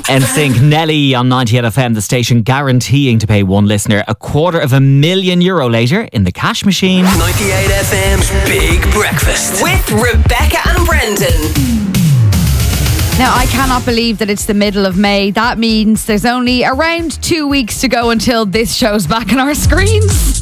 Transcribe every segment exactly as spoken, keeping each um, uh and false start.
N Sync, Nelly on ninety-eight F M, the station guaranteeing to pay one listener a quarter of a million euro later in the cash machine. ninety-eight F M's Big Breakfast with Rebecca and Brendan. Now, I cannot believe that it's the middle of May. That means there's only around two weeks to go until this show's back on our screens.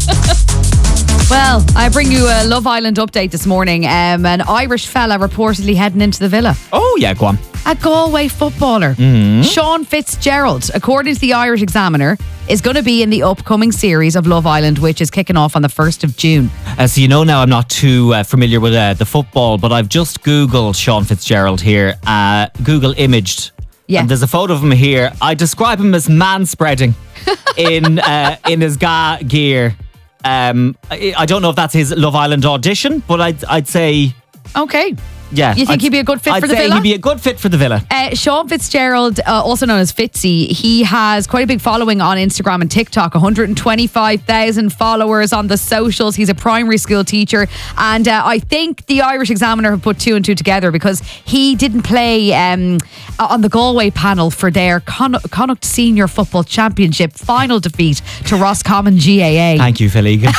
Well, I bring you a Love Island update this morning. Um, an Irish fella reportedly heading into the villa. Oh, yeah, go on. A Galway footballer, mm-hmm. Sean Fitzgerald, according to the Irish Examiner, is going to be in the upcoming series of Love Island, which is kicking off on the first of June. Uh, so you know now I'm not too uh, familiar with uh, the football, but I've just Googled Sean Fitzgerald here. Uh, Google imaged. Yeah. And there's a photo of him here. I describe him as man-spreading in, uh, in his ga gear. Um, I, I don't know if that's his Love Island audition, but I'd, I'd say... Okay. Yeah. You think I'd, he'd be a good fit I'd for the say villa? he'd be a good fit for the villa. Uh, Sean Fitzgerald, uh, also known as Fitzy, he has quite a big following on Instagram and TikTok, one hundred twenty-five thousand followers on the socials. He's a primary school teacher, and uh, I think the Irish Examiner have put two and two together because he didn't play um, on the Galway panel for their Con- Connacht Senior Football Championship final defeat to Roscommon G A A. Thank you, Phil Egan.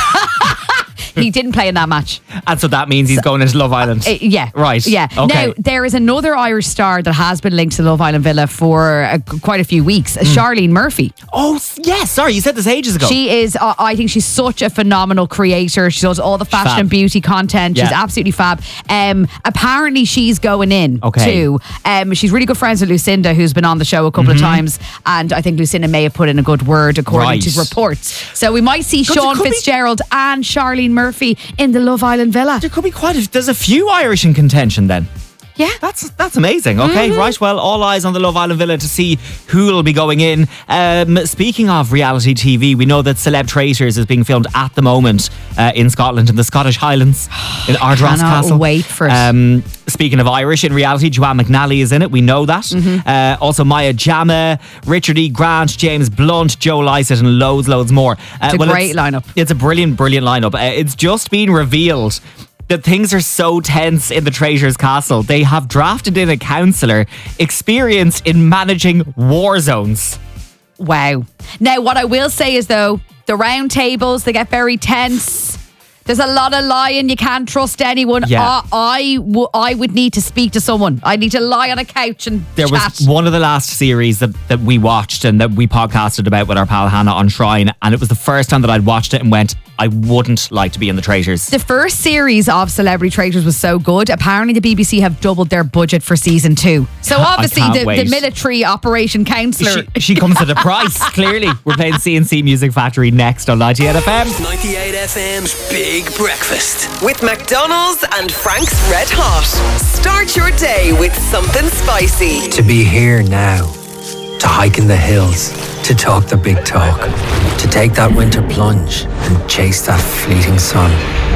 He didn't play in that match. And so that means he's going into Love Island. Uh, yeah. Right. Yeah. Okay. Now, there is another Irish star that has been linked to Love Island Villa for uh, quite a few weeks, mm. Charlene Murphy. Oh, yes. Sorry, you said this ages ago. She is, uh, I think she's such a phenomenal creator. She does all the fashion fab. and beauty content. She's yeah. absolutely fab. Um, apparently, she's going in okay. too. Um, she's really good friends with Lucinda, who's been on the show a couple mm-hmm. of times. And I think Lucinda may have put in a good word according right. to reports. So we might see God, Sean Fitzgerald be- and Charlene Murphy in the Love Island Villa. There could be quite a, there's a few Irish in contention then. Yeah. That's that's amazing. Okay, mm-hmm. right. Well, all eyes on the Love Island Villa to see who will be going in. Um, speaking of reality T V, we know that Celeb Traitors is being filmed at the moment uh, in Scotland, in the Scottish Highlands, in Ardross Cannot Castle. wait for it. Um, speaking of Irish, in reality, Joanne McNally is in it. We know that. Mm-hmm. Uh, also, Maya Jama, Richard E. Grant, James Blunt, Joe Lycett, and loads, loads more. Uh, it's a well, great it's, lineup. It's a brilliant, brilliant lineup. Uh, it's just been revealed that things are so tense in the Traitors Castle. They have drafted in a counsellor experienced in managing war zones. Wow. Now, what I will say is, though, the round tables, they get very tense. There's a lot of lying. You can't trust anyone. Yeah. Uh, I, w- I would need to speak to someone. I need to lie on a couch and There chat. was one of the last series that, that we watched and that we podcasted about with our pal Hannah on Shrine, and it was the first time that I'd watched it and went, I wouldn't like to be in the Traitors. The first series of Celebrity Traitors was so good. Apparently the B B C have doubled their budget for season two. So obviously the, the military operation counsellor... She, she comes at a price, clearly. We're playing C and C Music Factory next on ninety-eight F M. ninety-eight F M's Big Breakfast with McDonald's and Frank's Red Hot. Start your day with something spicy. To be here now, to hike in the hills, to talk the big talk, to take that winter plunge and chase that fleeting sun,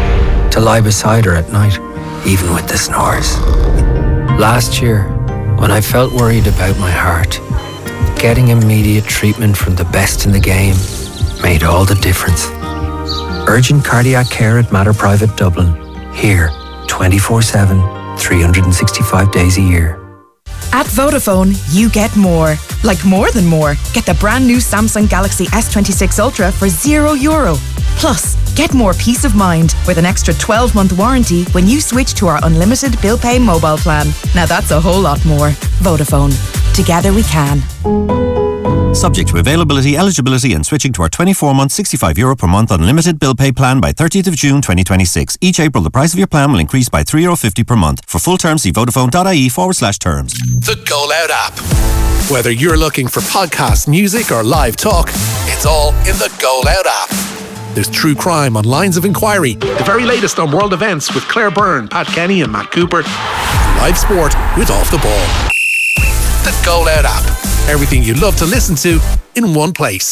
to lie beside her at night, even with the snores. Last year, when I felt worried about my heart, getting immediate treatment from the best in the game made all the difference. Urgent cardiac care at Mater Private Dublin. Here, twenty-four seven, three hundred sixty-five days a year. At Vodafone, you get more. Like more than more. Get the brand new Samsung Galaxy S twenty-six Ultra for zero euro. Plus, get more peace of mind with an extra twelve-month warranty when you switch to our unlimited bill pay mobile plan. Now that's a whole lot more. Vodafone. Together we can. Subject to availability, eligibility and switching to our twenty-four month, sixty-five euro per month unlimited bill pay plan by thirtieth of June twenty twenty-six. Each April, the price of your plan will increase by three euro fifty per month. For full terms, see vodafone.ie forward slash terms. The Go Loud app. Whether you're looking for podcast, music or live talk, it's all in the Go Loud app. There's true crime on Lines of Inquiry, the very latest on world events with Claire Byrne, Pat Kenny and Matt Cooper, and live sport with Off the Ball. The Go Loud app. Everything you love to listen to in one place.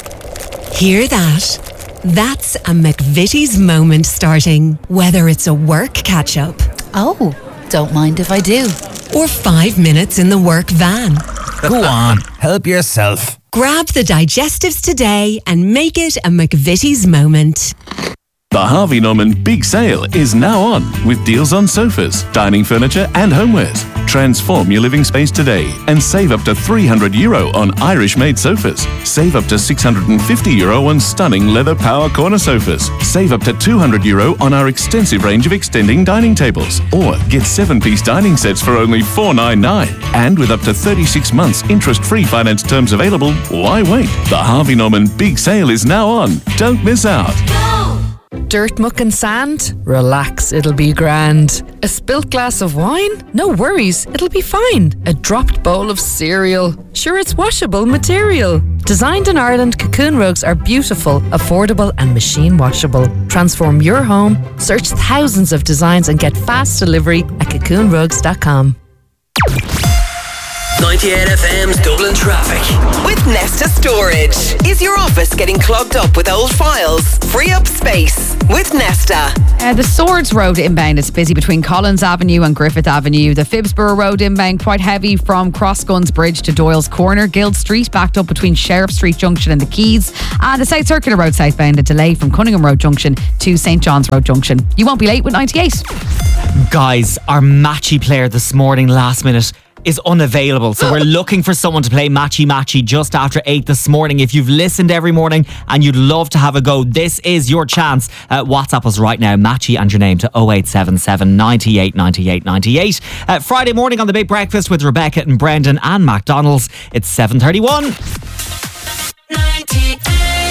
Hear that? That's a McVitie's moment starting. Whether it's a work catch-up. Oh, don't mind if I do. Or five minutes in the work van. Go on, help yourself. Grab the digestives today and make it a McVitie's moment. The Harvey Norman Big Sale is now on with deals on sofas, dining furniture and homewares. Transform your living space today and save up to three hundred euro on Irish-made sofas. Save up to six hundred fifty euro on stunning leather power corner sofas. Save up to two hundred euro on our extensive range of extending dining tables. Or get seven-piece dining sets for only four ninety-nine. And with up to thirty-six months interest-free finance terms available, why wait? The Harvey Norman Big Sale is now on. Don't miss out. Dirt, muck and sand? Relax, it'll be grand. A spilt glass of wine? No worries, it'll be fine. A dropped bowl of cereal? Sure, it's washable material. Designed in Ireland, Cocoon rugs are beautiful, affordable and machine washable. Transform your home, search thousands of designs and get fast delivery at cocoon rugs dot com. ninety-eight F M's Dublin Traffic. With Nesta Storage. Is your office getting clogged up with old files? Free up space with Nesta. Uh, the Swords Road inbound is busy between Collins Avenue and Griffith Avenue. The Phibsborough Road inbound quite heavy from Crossguns Bridge to Doyle's Corner. Guild Street backed up between Sheriff Street Junction and the Keys. And the South Circular Road southbound, a delay from Cunningham Road Junction to St John's Road Junction. You won't be late with ninety-eight. Guys, our matchy player this morning, last minute, is unavailable. So we're looking for someone to play Matchy Matchy just after eight this morning. If you've listened every morning and you'd love to have a go, this is your chance. Uh, WhatsApp us right now, Matchy and your name, to oh eight seven seven, ninety-eight, ninety-eight, ninety-eight. Uh, Friday morning on The Big Breakfast with Rebecca and Brendan and McDonald's. It's seven thirty-one. ninety-eight.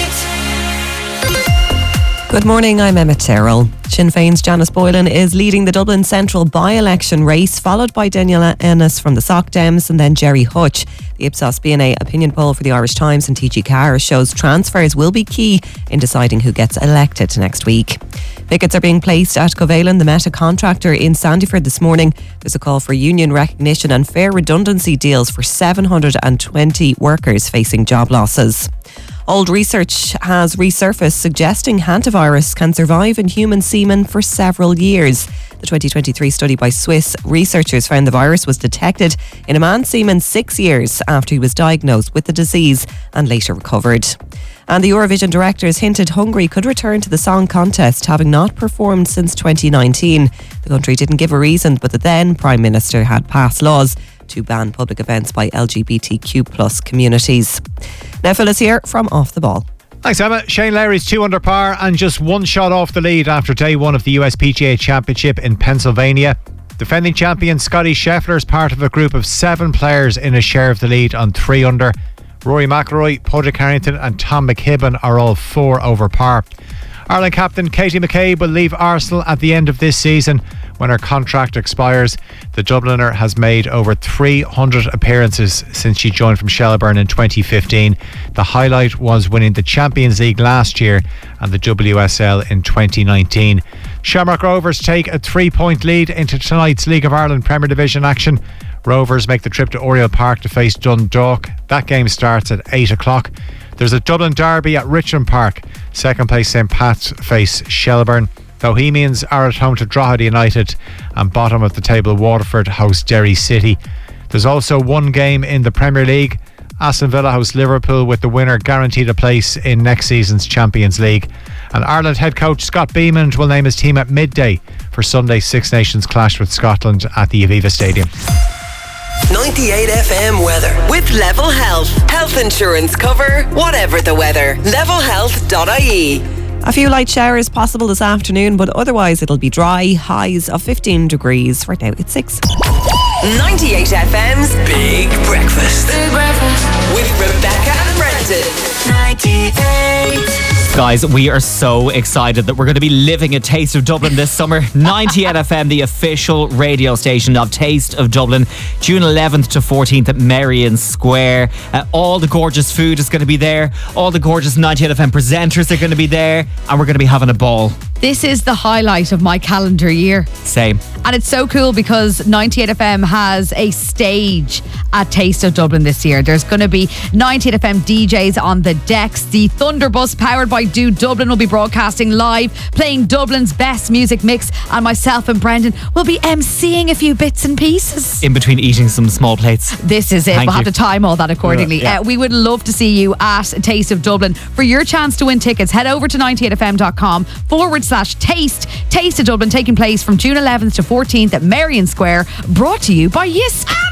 Good morning, I'm Emma Terrell. Sinn Féin's Janice Boylan is leading the Dublin Central by-election race, followed by Daniela Ennis from the Soc Dems and then Jerry Hutch. The Ipsos B N A opinion poll for the Irish Times and T G Carr shows transfers will be key in deciding who gets elected next week. Pickets are being placed at Covalent, the Meta contractor in Sandyford this morning. There's a call for union recognition and fair redundancy deals for seven hundred twenty workers facing job losses. Old research has resurfaced suggesting hantavirus can survive in human semen for several years. The twenty twenty-three study by Swiss researchers found the virus was detected in a man's semen six years after he was diagnosed with the disease and later recovered. And the Eurovision directors hinted Hungary could return to the song contest, having not performed since twenty nineteen. The country didn't give a reason, but the then Prime Minister had passed laws to ban public events by L G B T Q plus communities. Now Phil is here from Off the Ball. Thanks, Emma. Shane Lowry's two under par and just one shot off the lead after day one of the U S P G A Championship in Pennsylvania. Defending champion Scotty Scheffler is part of a group of seven players in a share of the lead on three under. Rory McIlroy, Padraig Harrington and Tom McKibben are all four over par. Ireland captain Katie McCabe will leave Arsenal at the end of this season when her contract expires. The Dubliner has made over three hundred appearances since she joined from Shelbourne in twenty fifteen. The highlight was winning the Champions League last year and the W S L in twenty nineteen. Shamrock Rovers take a three-point lead into tonight's League of Ireland Premier Division action. Rovers make the trip to Oriel Park to face Dundalk. That game starts at eight o'clock. There's a Dublin derby at Richmond Park. Second place St Pat's face Shelbourne. Bohemians are at home to Drogheda United, and bottom of the table Waterford host Derry City. There's also one game in the Premier League. Aston Villa host Liverpool, with the winner guaranteed a place in next season's Champions League. And Ireland head coach Scott Beamond will name his team at midday for Sunday's Six Nations clash with Scotland at the Aviva Stadium. ninety-eight F M weather with Level Health. Health insurance cover, whatever the weather. level health dot I E. A few light showers possible this afternoon, but otherwise it'll be dry. Highs of fifteen degrees. Right now it's six. ninety-eight F M's Big Breakfast. Big Breakfast with Rebecca and Brendan. ninety-eight. Guys, we are so excited that we're going to be living a Taste of Dublin this summer. ninety-eight F M, the official radio station of Taste of Dublin, June eleventh to fourteenth at Merrion Square. Uh, all the gorgeous food is going to be there. All the gorgeous ninety-eight F M presenters are going to be there, and we're going to be having a ball. This is the highlight of my calendar year. Same. And it's so cool because ninety-eight F M has a stage at Taste of Dublin this year. There's going to be ninety-eight F M D Js on the decks. The Thunderbus powered by Do Dublin will be broadcasting live, playing Dublin's best music mix, and myself and Brendan will be emceeing a few bits and pieces. In between eating some small plates. This is it. Thank we'll you. have to time all that accordingly. Yeah, yeah. Uh, we would love to see you at Taste of Dublin. For your chance to win tickets, head over to ninety-eight F M dot com forward slash slash taste. Taste of Dublin taking place from June eleventh to fourteenth at Merrion Square. Brought to you by Yisk.